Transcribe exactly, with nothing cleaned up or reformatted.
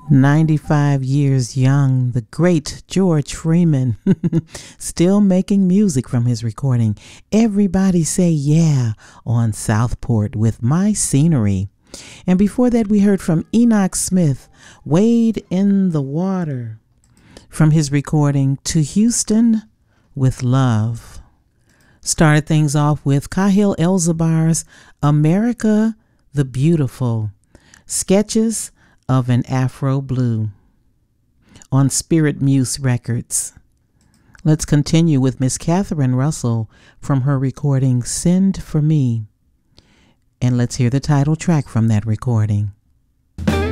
ninety-five years young, the great George Freeman, still making music from his recording Everybody Say Yeah on Southport with My Scenery. And before that, we heard from Enoch Smith, Wade in the Water, from his recording To Houston with Love. Started things off with Kahil Elzabar's America the Beautiful, Sketches of an Afro Blue on Spirit Muse Records. Let's continue with Miss Catherine Russell from her recording Send for Me. And let's hear the title track from that recording.